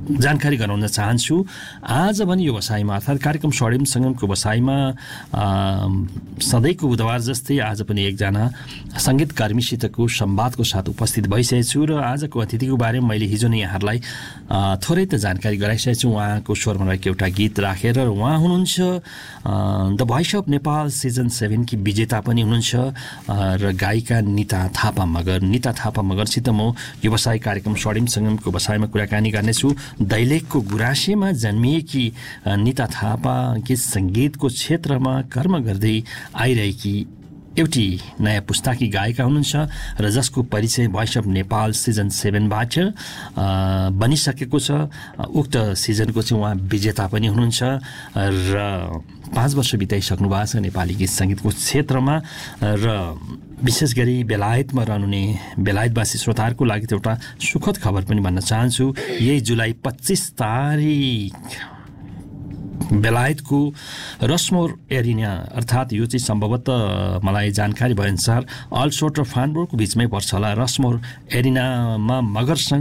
जानकारी गराउन चाहन्छु। आज पनि यो बसाइमा अर्थात् कार्यक्रम स्वर्णिम सङ्गमको बसाइमा सधैँको बुधबार जस्तै आज पनि एकजना सङ्गीतकर्मीसितको संवादको साथ उपस्थित भइसकेको छु र आजको अतिथिको बारेमा मैले हिजो नै यहाँहरूलाई थोरै त जानकारी गराइसकेको छु। उहाँको स्वरमा रहेको एउटा गीत राखेर उहाँ हुनुहुन्छ the voice of Nepal season 7 की विजेता पनि हुनुहुन्छ र गायिका निता थापा मगर। निता थापा मगरसित म व्यवसाय कार्यक्रम स्वर्णिम सङ्गमको बसाइमा कुराकानी गर्नेछु। दैलेखको गुराँसेमा जन्मिएकी निता थापा गीत सङ्गीतको क्षेत्रमा कर्म गर्दै आइरहेकी एउटी नयाँ पुस्ताकी गायिका हुनुहुन्छ र जसको परिचय भोइस अफ नेपाल सिजन 7बाट बनिसकेको छ। उक्त सिजनको चाहिँ उहाँ विजेता पनि हुनुहुन्छ र 5 वर्ष बिताइसक्नु भएको छ नेपाली गीत सङ्गीतको क्षेत्रमा र विशेष गरी बेलायतमा रहनुहुने बेलायतवासी श्रोताहरूको लागि एउटा सुखद खबर पनि भन्न चाहन्छु। यही जुलाई 25 तारिक बेलायतको रसमोर एरिना अर्थात् यो चाहिँ सम्भवतः मलाई जानकारी भएअनुसार अल्सोट र फानबोर्डको बिचमै पर्छ होला। रसमोर एरिनामा मगरसङ्घ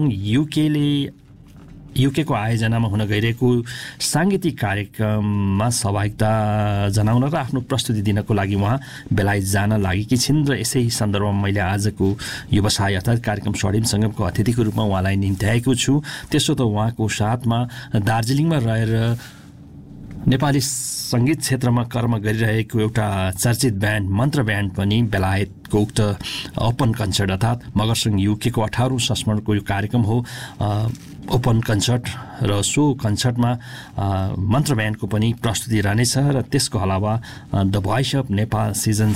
युकेको आयोजनामा हुन गइरहेको साङ्गीतिक कार्यक्रममा सहभागिता जनाउन र आफ्नो प्रस्तुति दिनको लागि उहाँ बेलायत जान लागेकी छिन् र यसै सन्दर्भमा मैले आजको व्यवसाय अर्थात् कार्यक्रम स्वर्णिम सङ्गमको अतिथिको रूपमा उहाँलाई निम्त्याएको छु। त्यसो त उहाँको साथमा दार्जिलिङमा रहेर नेपाली सङ्गीत क्षेत्रमा कर्म गरिरहेको एउटा चर्चित ब्यान्ड मन्त्र ब्यान्ड पनि बेलायतको उक्त ओपन कन्सर्ट अर्थात् मगरसङ्घ युकेको 18औं संस्मरणको यो कार्यक्रम हो ओपन कन्सर्ट र सो कन्सर्टमा मन्त्र ब्यान्डको पनि प्रस्तुति रहनेछ र त्यसको अलावा the voice of Nepal season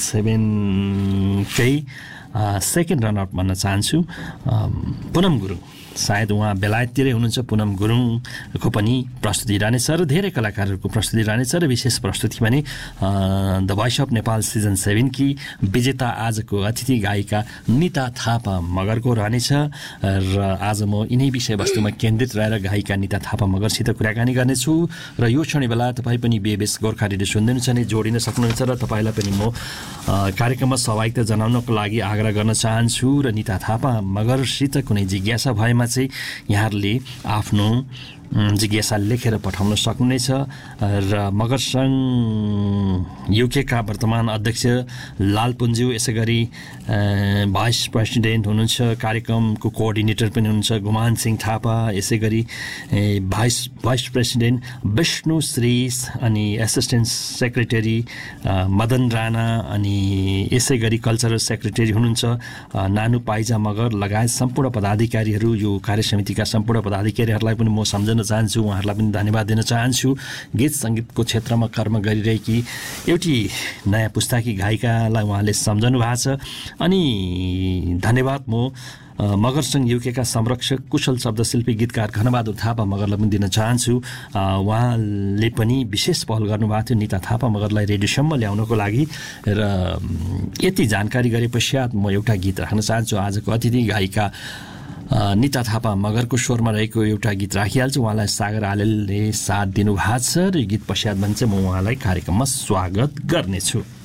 7 कै सेकेन्ड रनर भन्न चाहन्छु पुनम गुरुङ। सायद उहाँ बेलायततिरै हुनुहुन्छ। पुनम गुरुङको पनि प्रस्तुति रहनेछ र धेरै कलाकारहरूको प्रस्तुति रहनेछ र विशेष प्रस्तुति पनि the voice of Nepal season 7 की विजेता आजको अतिथि गायिका निता थापा मगरको रहनेछ र आज म यिनै विषयवस्तुमा केन्द्रित रहेर गायिका निता थापा मगरसित कुराकानी गर्नेछु र यो क्षण बेला तपाईँ पनि बेबेस गोर्खा रेडियो सुन्दैनुहुन्छ भने जोडिन सक्नुहुन्छ र तपाईँलाई पनि म कार्यक्रममा सहभागिता जनाउनको लागि आग्रह गर्न चाहन्छु र निता थापा मगरसित कुनै जिज्ञासा भएमा चाहिँ यहाँहरूले आफ्नो जिज्ञासा लेखेर पठाउन सक्नुहुनेछ र मगरसङ्घ युकेका वर्तमान अध्यक्ष लालपुन्ज्यू यसै गरी भाइस प्रेसिडेन्ट हुनुहुन्छ, कार्यक्रमको कोअर्डिनेटर पनि हुनुहुन्छ गुमान सिंह थापा, यसै गरी भाइस प्रेसिडेन्ट विष्णु श्रीस अनि एसिस्टेन्ट सेक्रेटरी मदन राणा अनि यसै गरी कल्चरल सेक्रेटरी हुनुहुन्छ नानु पाइजा मगर लगायत सम्पूर्ण पदाधिकारीहरू, यो कार्यसमितिका सम्पूर्ण पदाधिकारीहरूलाई पनि म सम्झन चाहन्छु, उहाँहरूलाई पनि धन्यवाद दिन चाहन्छु। गीत सङ्गीतको क्षेत्रमा कर्म गरिरहेकी एउटी नयाँ पुस्ताकी गायिकालाई उहाँले सम्झनु भएको छ। अनि धन्यवाद म मगरसङ्घ युकेका संरक्षक कुशल शब्दशिल्पी गीतकार घनबहादुर थापा मगरलाई पनि दिन चाहन्छु। उहाँले पनि विशेष पहल गर्नुभएको थियो निता थापा मगरलाई रेडियोसम्म ल्याउनको लागि र यति जानकारी गरे पश्चात म एउटा गीत राख्न चाहन्छु। आजको अतिथि गायिका निता थापा मगरको स्वरमा रहेको एउटा गीत राखिहाल्छु। उहाँलाई सागर आलेलले साथ दिनुभएको छ र यो गीत पश्चात भने चाहिँ म उहाँलाई कार्यक्रममा स्वागत गर्नेछु।